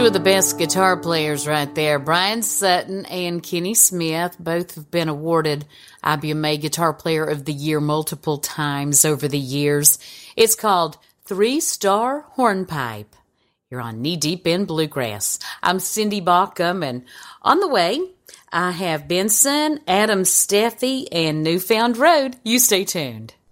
Two of the best guitar players right there, Brian Sutton and Kenny Smith. Both have been awarded IBMA Guitar Player of the Year multiple times over the years. It's called Three Star Hornpipe. You're on Knee Deep in Bluegrass. I'm Cindy Baucom, and on the way, I have Benson, Adam Steffi, and Newfound Road. You stay tuned.